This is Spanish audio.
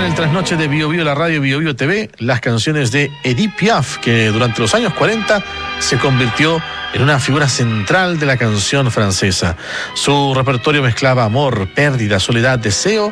el trasnoche de Bio Bio, la radio Bio Bio TV, las canciones de Edith Piaf, que durante los años 40 se convirtió en una figura central de la canción francesa. Su repertorio mezclaba amor, pérdida, soledad, deseo